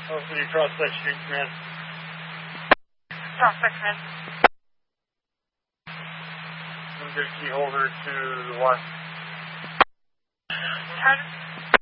Hopefully you cross that street, man. Prospect, man. Move your key holder to the left. Turn.